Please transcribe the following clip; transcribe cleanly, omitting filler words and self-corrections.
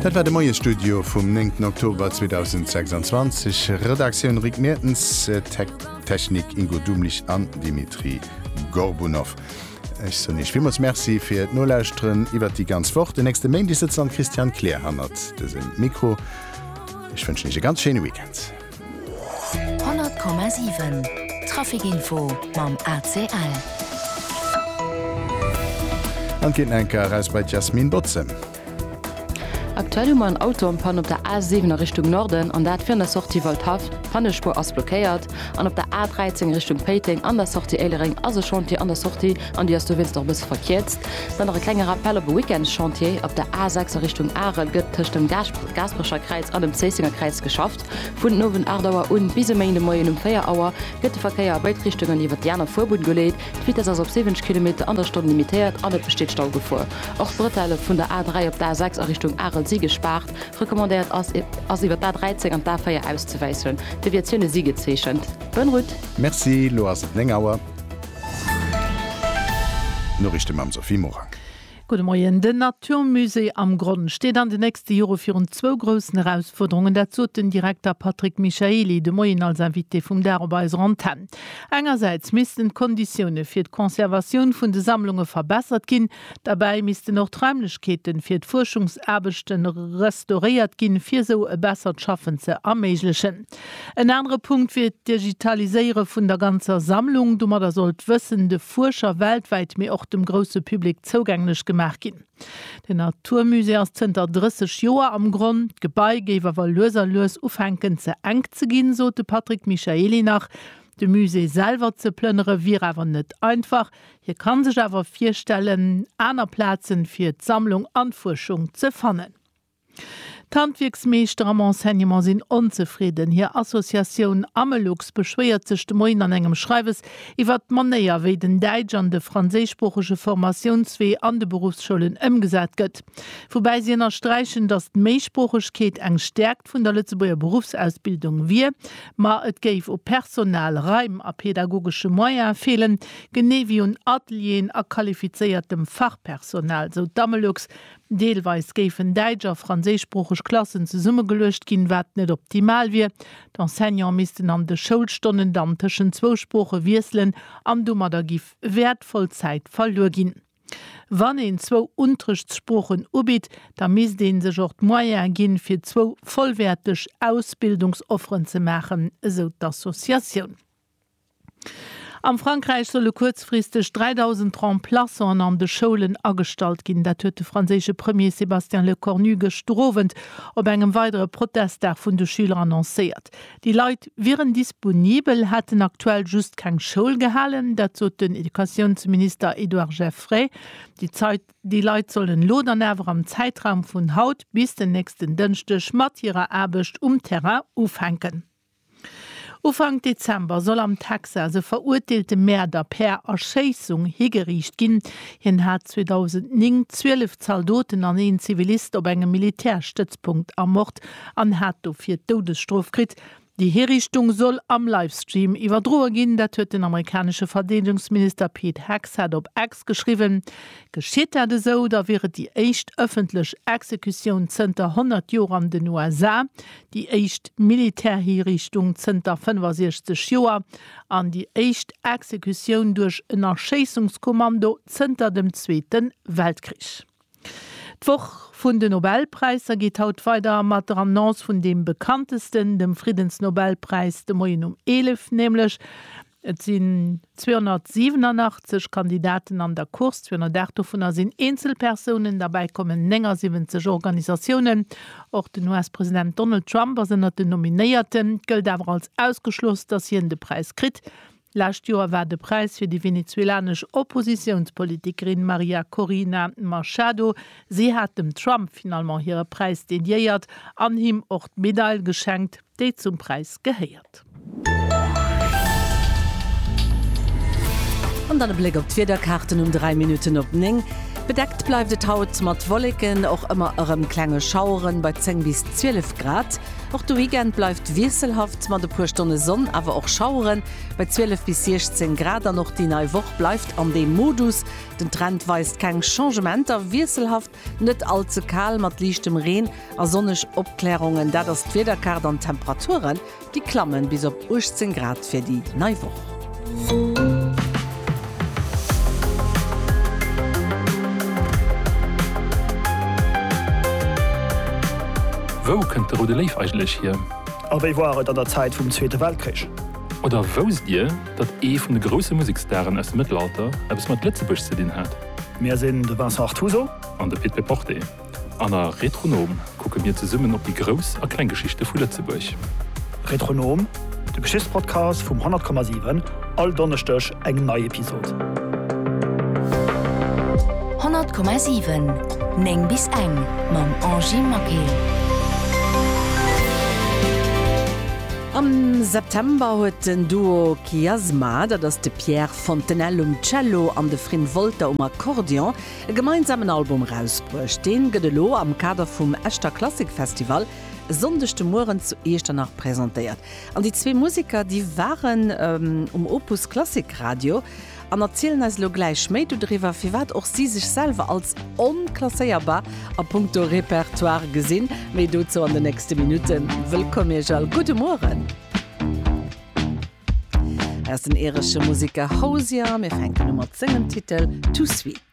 Dat war de Moie Studio vum 9. Oktober 2026. Redaktion Rick Mertens, Technik Ingo Dumlich an Dimitri Gorbunow. Ich so nicht vielmals Merci fir d Nolächtren iwwer die ganz fort. De nächste Main die sitzt an Christian Kleerhannert. Das im Mikro. Ich wünsche euch ein ganz schöne Weekend. 100,7 Trafikinfo mam ACL. Und geht ein Reis bei Jasmin Botze. Aktuell ein Auto am Pan op der A7 Richtung Norden an dat fir der Sortie Waldhaft, Pannespur ass blockéiert, an op der A13 Richtung Peting an der Sortie Elering as Chantier an der Sortie an die du willst doch bis verkehrt. Dann noch kleiner Appell op Weekend Chantier op der A6 Richtung Aarel gëtt dem Gasbrecher Kreis an dem Zesinger Kreis geschafft. Vun nowen Ardauer und bis Main Moien um 4 Auer gëtt Verkeier Weltrichtungen iwwer Janer Vorbund gelegt, wie ass op 7 km an der Stunde limitiert an besteht Stau vor. Auch Briteile vun der A3 op der A6 Richtung Aarel sie gespart, rekommandiert als iwwer der 13 an der Feier auszuweisen. Deviationune sie gezeschen. Bonrut. Merci, Loas Lengauer. Norrichte mam Sophie Morang. Gute Morgen. De Naturmusee am Grund steht an de nächste Jahre für zwei großen Herausforderungen. Dazu den Direktor Patrick Michaeli de Moyen als Invité vom Darbeis Rantan. Einerseits müssten Konditionen für die Konservation von den Sammlungen verbessert gehen. Dabei müssten noch Räumlichkeiten für die Forschungsarbeiten restauriert gehen, für so besser schaffen zu ermöglichen. Ein anderer Punkt wird Digitalisieren von der ganzen Sammlung. Du da sollt wissen, de Forscher weltweit mir auch dem großen Publikum zugänglich gemacht gin. De Naturmusee as 30 Joer am Grund, Gebeigewer war loserlos ufhänken ze eng ze ginn, so de Patrick Michaeli nach. De Musee selber ze plënnere wie awer net einfach. Hier kann sech awer firstellen, aner Plätzen fir d'Sammlung an Forschung ze fannen. Handwerksmeester am Enseignement sind unzufrieden. Hier Assoziation Amelux beschwert sich de Moin an engem Schreiwes iwwer Manéier wie den Deitsch an de franzésischsprachige Formationswee an de Berufsschulen ëmgesät gëtt. Wobei sie erstreichen, dass d' Meesprachigkeit eng stärkt vun der Lützeburger Berufsausbildung wie, ma et geif o Personal, Reim a pädagogische Moier fehlen, gene wie un Atelien a qualifiziertem Fachpersonal, so Damelux. Deelweis géifen Deitscher franzésischsprachig Klassen ze Summe gelöscht ginn wat net optimal wie. D'Enseignant misisten an de Schulstunden dann tschen 2 Sprache wieselen, am dummer der gif wertvoll Zeit verlor ginn. Wann en 2 Unterrichtssprachen ubit, da mis den sech ort Moier ginn fir 2 vollwertig Ausbildungsofferen ze machen, so d'Assoziation. Am Frankreich solle kurzfristig 3000 Remplaçants an de Schulen agestalt gin. Dat huet de franzésche Premier Sébastien Lecornu gestrovent op engem weitere Protestdag vun de Schüler annoncéiert. Die Leiit wären disponibel, hätten aktuell just kein Schul gehalen, dat zo den Edukationsminister Edouard Geoffrey. Die Leiit sollen Lodernever am Zeitraum vun Haut bis den nächsten Dënchtech mat ihrer Erbecht Terrain aufhängen. Ufang Dezember soll am Texas verurteilte Mörder per Erschießung hingerichtet gehen. Hin hat 2009 12 Soldaten an einen Zivilist auf einem Militärstützpunkt ermordet und hat dafür Todesstrafe gekriegt. Die Herrichtung soll am Livestream überdrohen gehen. Das hat der amerikanische Verteidigungsminister Pete Hegseth auf X geschrieben. Geschieht das so, da wäre die erste öffentliche Exekution seit 100 Jahren in den USA, die erste Militärherrichtung seit 65 Jahren und die erste Exekution durch ein Erschießungskommando seit dem Zweiten Weltkrieg. Die Woche von den Nobelpreisen geht haut weiter mit der Annonce von dem bekanntesten, dem Friedensnobelpreis, dem Moyen 11, nämlich es sind 287 Kandidaten an der Kurs, 208 davon sind Einzelpersonen, dabei kommen 70 Organisationen. Auch der US-Präsident Donald Trump ist unter den Nominierten, gilt aber als ausgeschlossen, dass er den Preis kriegt. Letztes Jahr war der Preis für die venezuelanische Oppositionspolitikerin Maria Corina Machado. Sie hat dem Trump finalement ihren Preis dediert, an ihm auch die Medaille geschenkt, die zum Preis gehört. Und dann Blick op Twitter-Karten 3 Minuten op Ning. Bedeckt bleibt de Haut mat Wolken auch immer eurem klenge Schauren bei 10 bis 12 Grad. Auch du Weekend bleibt wieselhaft mat de pur Stunde Sonne, aber auch Schauren bei 12 bis 16 Grad noch die neue Woche bleibt an dem Modus. Den Trend weist kein Changementer wieselhaft net allzu kahl mat lichtem Regen a sonnisch Obklärungen, da das Wederkarte an Temperaturen die klammen bis op 18 Grad für die neue Woche. Wo könnt der Rode Leif eigentlich hier? Aber ich war an der Zeit vom Zweiten Weltkrieg. Oder wost dir, dass von den großen Musikstaren aus dem Mittelalter etwas mit Lützebusch zu tun hat? Wir sind der Vincent Artuso und der Piet Porte. An der Retronom gucken wir zusammen auf die Groß- und Kleingeschichte von Lützeburg. Retronom, der Geschichtspodcast vom 100,7, all Donnerstag eine neue Episode. 100,7 Neng bis eng mam Angie Makel. Am September huet den Duo Chiasma, dat ass de Pierre Fontenelle Cello an de Frin Volta Akkordeon e gemeinsamen Album rausbrucht. Den gëtt lo am Kader vum Echter Klassikfestival sondechte Moren zu Echternach präsentiert. An die 2 Musiker, die waren Opus Klassikradio, an erzählen als lo gleich méi du drwer fir wat och sie sich selber als onklasséierbar a puncto Repertoire gesinn, méi du zo an de nächste Minuten. Willkommen Jal, gute Morgen. Er ist den irische Musiker Hosier, mir fängt Nummer 10 Titel Too Sweet.